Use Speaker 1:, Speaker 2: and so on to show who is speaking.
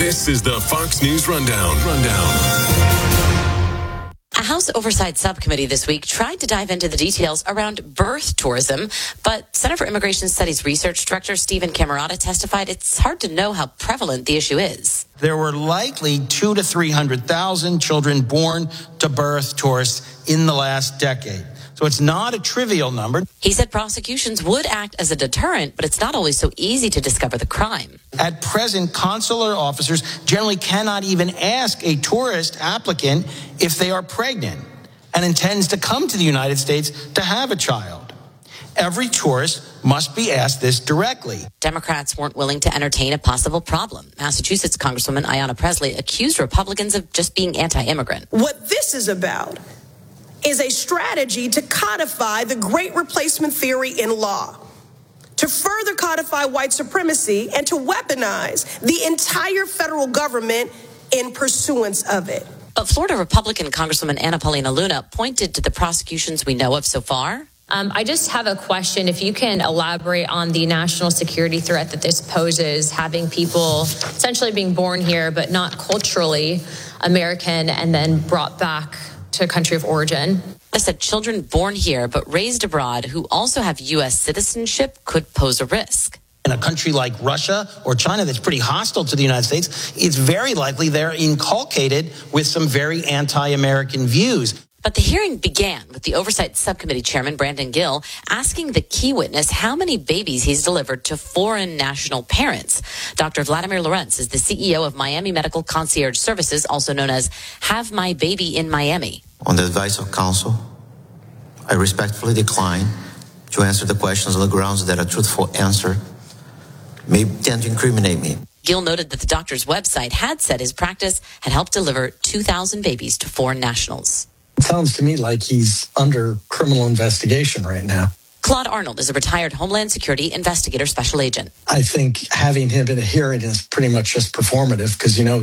Speaker 1: This is the Fox News Rundown.
Speaker 2: A House Oversight Subcommittee this week tried to dive into the details around birth tourism, but Center for Immigration Studies Research Director Stephen Camerata testified it's hard to know how prevalent the issue is.
Speaker 3: There were likely 200,000 to 300,000 children born to birth tourists in the last decade. So it's not a trivial number.
Speaker 2: He said prosecutions would act as a deterrent, but it's not always so easy to discover the crime.
Speaker 3: At present, consular officers generally cannot even ask a tourist applicant if they are pregnant and intends to come to the United States to have a child. Every tourist must be asked this directly.
Speaker 2: Democrats weren't willing to entertain a possible problem. Massachusetts Congresswoman Ayanna Pressley accused Republicans of just being anti-immigrant.
Speaker 4: What this is about is a strategy to codify the Great Replacement theory in law, to further codify white supremacy, and to weaponize the entire federal government in pursuance of it.
Speaker 2: But Florida Republican Congresswoman Anna Paulina Luna pointed to the prosecutions we know of so far.
Speaker 5: I just have a question. If you can elaborate on the national security threat that this poses, having people essentially being born here but not culturally American and then brought back to a country of origin.
Speaker 2: I said children born here but raised abroad who also have U.S. citizenship could pose a risk.
Speaker 3: In a country like Russia or China that's pretty hostile to the United States, it's very likely they're inculcated with some very anti-American views.
Speaker 2: But the hearing began with the Oversight Subcommittee Chairman Brandon Gill asking the key witness how many babies he's delivered to foreign national parents. Dr. Vladimir Lorenz is the CEO of Miami Medical Concierge Services, also known as Have My Baby in Miami.
Speaker 6: On the advice of counsel, I respectfully decline to answer the questions on the grounds that a truthful answer may tend to incriminate me.
Speaker 2: Gill noted that the doctor's website had said his practice had helped deliver 2,000 babies to foreign nationals.
Speaker 7: It sounds to me like he's under criminal investigation right now.
Speaker 2: Claude Arnold is a retired Homeland Security investigator special agent.
Speaker 7: I think having him in a hearing is pretty much just performative because,